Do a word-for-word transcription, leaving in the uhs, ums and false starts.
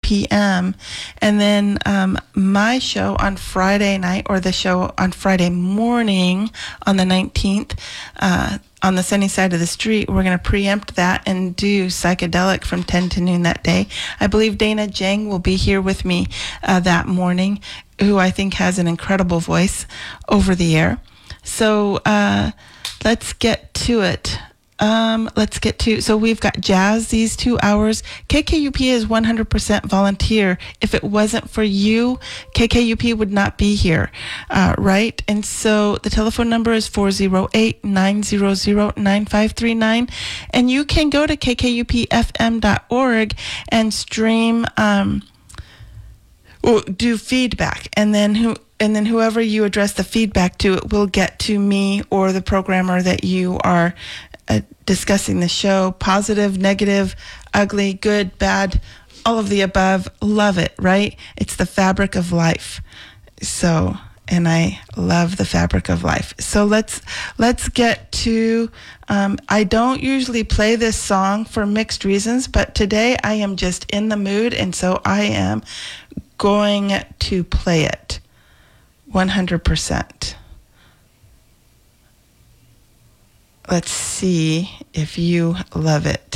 p.m. And then um, my show on Friday night, or the show on Friday morning on the nineteenth, uh, on the sunny side of the street, we're going to preempt that and do Psychedelic from ten to noon that day. I believe Dana Jang will be here with me uh, that morning, who I think has an incredible voice over the air. So uh, let's get to it. Um, let's get to, so we've got jazz these two hours. K K U P is one hundred percent volunteer. If it wasn't for you, K K U P would not be here, uh, right? And so the telephone number is four oh eight, nine hundred, nine five three nine. And you can go to k k u p f m dot org and stream, um, or do feedback. And then who, and then whoever you address the feedback to, it will get to me or the programmer that you are Uh, discussing the show. Positive, negative, ugly, good, bad, all of the above. Love it, right? It's the fabric of life. So, and I love the fabric of life. So let's let's get to, um, I don't usually play this song for mixed reasons, but today I am just in the mood, and so I am going to play it one hundred percent. Let's see if you love it.